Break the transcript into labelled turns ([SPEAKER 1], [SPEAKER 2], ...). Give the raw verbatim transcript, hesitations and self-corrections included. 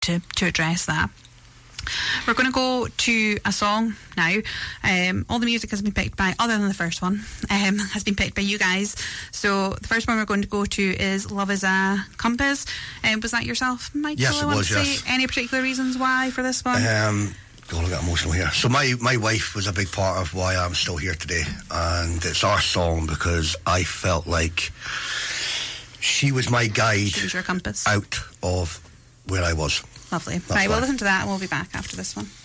[SPEAKER 1] to, to address that. We're going to go to a song now. Um, all the music has been picked by, other than the first one, um, has been picked by you guys. So the first one we're going to go to is Love is a Compass. Um, was that yourself, Michael?
[SPEAKER 2] Yes, it was, yes.
[SPEAKER 1] Any particular reasons why for this one?
[SPEAKER 2] Um, God, I get emotional here. So my, my wife was a big part of why I'm still here today. And it's our song because I felt like she was my guide.
[SPEAKER 1] She was your compass.
[SPEAKER 2] Out of where I was.
[SPEAKER 1] Lovely.
[SPEAKER 2] That's
[SPEAKER 1] right,
[SPEAKER 2] why.
[SPEAKER 1] we'll listen to that and we'll be back after this one.